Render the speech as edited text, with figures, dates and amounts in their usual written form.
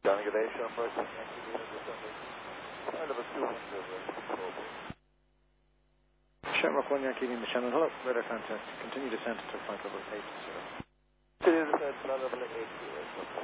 Good day, Sean Park, level 2 control. Shamrock 1 Yankee in the Shannon. Hello, radar contact. Continue descent to flight level 80. Continue descent to flight level 80.